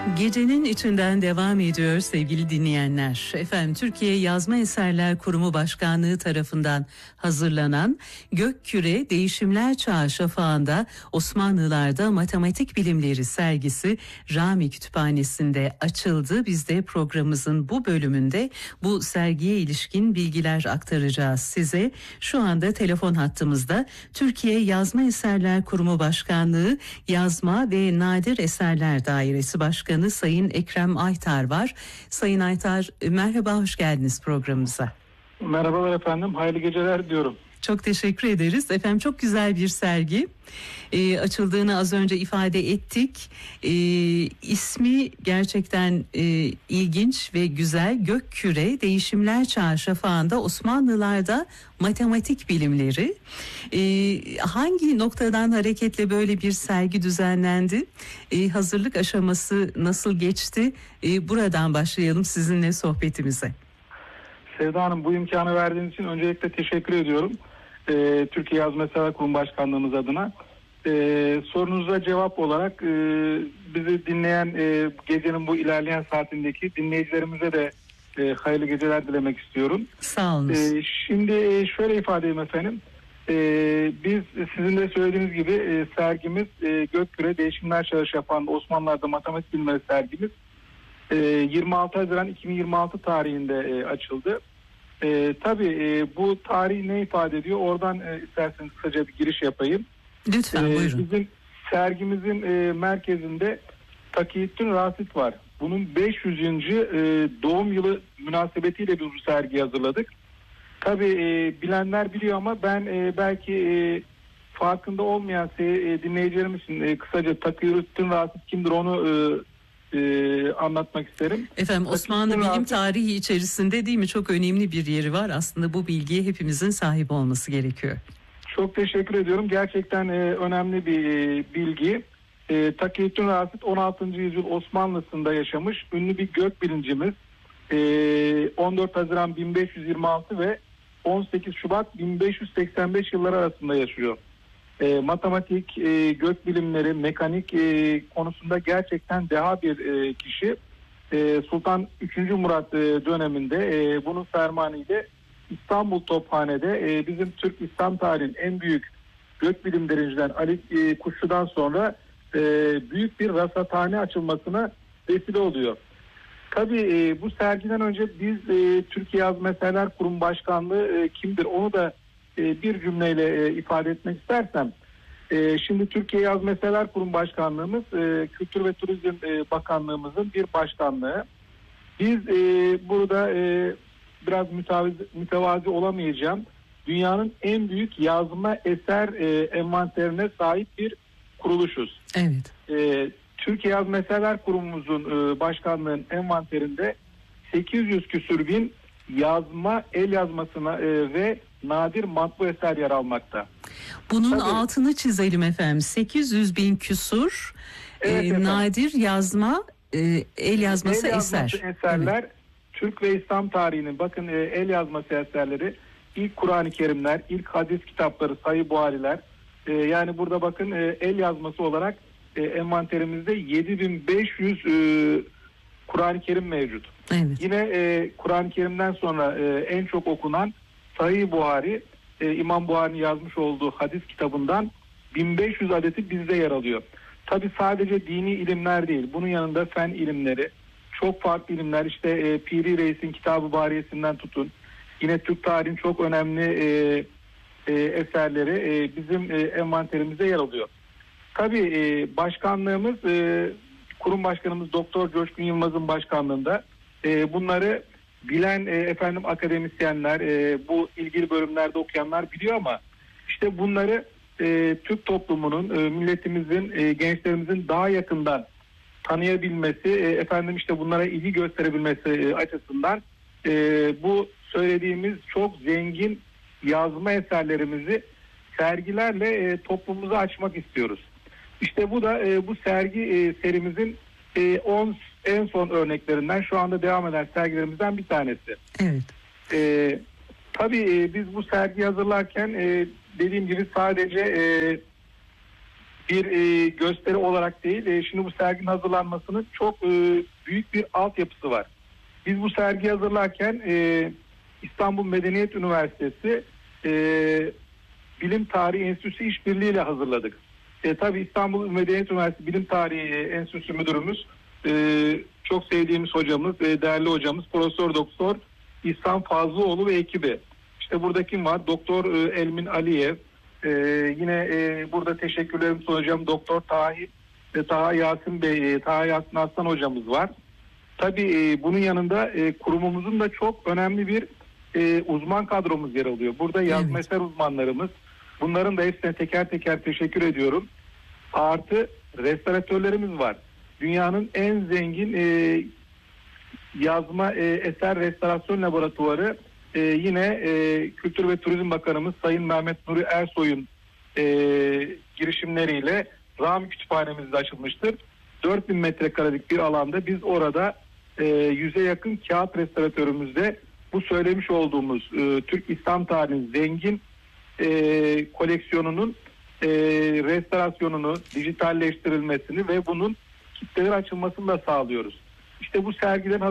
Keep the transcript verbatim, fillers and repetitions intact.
Gecenin içinden devam ediyor sevgili dinleyenler. Efendim Türkiye Yazma Eserler Kurumu Başkanlığı tarafından hazırlanan Gökküre Değişimler Çağı Şafağı'nda Osmanlılar'da Matematik Bilimleri sergisi Rami Kütüphanesi'nde açıldı. Biz de programımızın bu bölümünde bu sergiye ilişkin bilgiler aktaracağız size. Şu anda telefon hattımızda Türkiye Yazma Eserler Kurumu Başkanlığı Yazma ve Nadir Eserler Dairesi Başkanı Sayın Ekrem Aytar var. Sayın Aytar, merhaba, hoş geldiniz programımıza. Merhabalar efendim, hayırlı geceler diyorum. Çok teşekkür ederiz. Efendim çok güzel bir sergi. E, açıldığını az önce ifade ettik. E, ismi gerçekten e, ilginç ve güzel. Gökküre Değişimler Çağı Şafağı'nda Osmanlılar'da Matematik Bilimleri. E, hangi noktadan hareketle böyle bir sergi düzenlendi? E, hazırlık aşaması nasıl geçti? E, buradan başlayalım sizinle sohbetimize. Sevda Hanım, bu imkanı verdiğiniz için öncelikle teşekkür ediyorum. Ee, Türkiye Yazma Eserler Kurumu Başkanlığımız adına. Ee, sorunuza cevap olarak e, bizi dinleyen e, gecenin bu ilerleyen saatindeki dinleyicilerimize de e, hayırlı geceler dilemek istiyorum. Sağ olun. Ee, şimdi şöyle ifade edeyim efendim. Ee, biz sizin de söylediğiniz gibi e, sergimiz e, Gökküre Değişimler Çağı Şafağı'nda Osmanlılar'da Matematik Bilimleri sergimiz e, yirmi altı Haziran iki bin yirmi altı tarihinde e, açıldı. E, tabii e, bu tarih ne ifade ediyor? Oradan e, isterseniz kısaca bir giriş yapayım. Lütfen e, buyurun. Bizim sergimizin e, merkezinde Takiyüddin Rasit var. Bunun beş yüzüncü E, doğum yılı münasebetiyle biz bu sergiyi hazırladık. Tabii e, bilenler biliyor ama ben e, belki e, farkında olmayan e, dinleyicilerimiz için e, kısaca Takiyüddin Rasit kimdir onu e, e, anlatmak isterim. Efendim Osmanlı Takiyüddin bilim Rasit, tarihi içerisinde değil mi çok önemli bir yeri var. Aslında bu bilgiye hepimizin sahip olması gerekiyor. Çok teşekkür ediyorum. Gerçekten e, önemli bir e, bilgi. E, Takiyüddin Rasit on altıncı yüzyıl Osmanlısında yaşamış ünlü bir gökbilimcimiz. E, on dört Haziran bin beş yüz yirmi altı ve on sekiz Şubat bin beş yüz seksen beş yılları arasında yaşıyor. E, matematik, e, gökbilimleri, mekanik e, konusunda gerçekten deha bir e, kişi. E, Sultan üçüncü Murat e, döneminde e, bunun fermanıyla İstanbul Tophane'de e, bizim Türk İslam tarihinin en büyük gökbilimlerinden Ali e, Kuşçu'dan sonra e, büyük bir rasathane açılmasına vesile oluyor. Tabii e, bu sergiden önce biz e, Türkiye Yazma Eserler Kurumu Başkanlığı e, kimdir onu da e, bir cümleyle e, ifade etmek istersem. E, şimdi Türkiye Yazma Eserler Kurumu Başkanlığımız e, Kültür ve Turizm e, Bakanlığımızın bir başkanlığı. Biz e, burada e, biraz mütevazi, mütevazi olamayacağım. Dünyanın en büyük yazma eser e, envanterine sahip bir kuruluşuz. Evet. E, Türkiye Yazma Eserler Kurumumuzun e, başkanlığının envanterinde sekiz yüz küsür bin yazma, el yazmasına e, ve nadir matbu eser yer almakta. Bunun Tabii. altını çizelim efendim. sekiz yüz bin küsur Evet e, efendim. nadir yazma, e, el yazması el eser. yazması eserler Evet. Türk ve İslam tarihinin bakın e, el yazması eserleri ilk Kur'an-ı Kerimler, ilk hadis kitapları, Sahih Buhariler e, yani burada bakın e, el yazması olarak e, envanterimizde yedi bin beş yüz e, Kur'an-ı Kerim mevcut. Evet. Yine e, Kur'an-ı Kerim'den sonra e, en çok okunan Sahih Buhari, e, İmam Buhari'nin yazmış olduğu hadis kitabından bin beş yüz adeti bizde yer alıyor. Tabi sadece dini ilimler değil, bunun yanında fen ilimleri, çok farklı ilimler, işte e, Piri Reis'in Kitab-ı Bariyesi'nden tutun, yine Türk tarihinin çok önemli e, e, eserleri e, bizim e, envanterimizde yer alıyor. Tabii e, başkanlığımız, e, kurum başkanımız Doktor Coşkun Yılmaz'ın başkanlığında e, bunları bilen e, efendim akademisyenler, e, bu ilgili bölümlerde okuyanlar biliyor ama işte bunları e, Türk toplumunun, e, milletimizin, e, gençlerimizin daha yakından tanıyabilmesi, e, efendim işte bunlara ilgi gösterebilmesi e, açısından e, bu söylediğimiz çok zengin yazma eserlerimizi sergilerle e, toplumumuza açmak istiyoruz. İşte bu da e, bu sergi e, serimizin e, on en son örneklerinden, şu anda devam eden sergilerimizden bir tanesi. Evet. E, tabii e, biz bu sergiyi hazırlarken e, dediğim gibi sadece e, bir e, gösteri olarak değil. E, şimdi bu serginin hazırlanmasının çok e, büyük bir altyapısı var. Biz bu sergi hazırlarken e, İstanbul Medeniyet Üniversitesi e, Bilim Tarihi Enstitüsü işbirliğiyle hazırladık. E, tabii İstanbul Medeniyet Üniversitesi Bilim Tarihi Enstitüsü Müdürümüz, e, çok sevdiğimiz hocamız, e, değerli hocamız Profesör Doktor İhsan Fazlıoğlu ve ekibi. İşte burada kim var? Doktor e, Elmin Aliyev. E, yine e, burada teşekkürlerimi sunacağım. Doktor Tahi ve Taha Yasin Bey, e, Taha Yasin Aslan hocamız var. Tabii e, bunun yanında e, kurumumuzun da çok önemli bir e, uzman kadromuz yer alıyor. Burada yazma Evet. eser uzmanlarımız. Bunların da hepsine teker teker teşekkür ediyorum. Artı restoratörlerimiz var. Dünyanın en zengin e, yazma e, eser restorasyon laboratuvarı e, yine e, Kültür ve Turizm Bakanımız Sayın Mehmet Nuri Ersoy'un e, girişimleriyle Rami Kütüphanemizde açılmıştır. dört bin metrekarelik bir alanda biz orada e, yüze yakın kağıt restoratörümüzde bu söylemiş olduğumuz e, Türk İslam tarihinin zengin e, koleksiyonunun e, restorasyonunu, dijitalleştirilmesini ve bunun kitlelere açılmasını da sağlıyoruz. İşte bu sergilerin